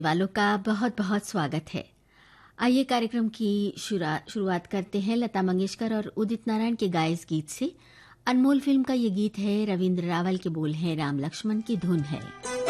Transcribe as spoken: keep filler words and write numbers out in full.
वालों का बहुत बहुत स्वागत है। आइए कार्यक्रम की शुरा- शुरुआत करते हैं लता मंगेशकर और उदित नारायण के गाए इस गीत से। अनमोल फिल्म का ये गीत है, रविंद्र रावल के बोल हैं, राम लक्ष्मण की धुन है।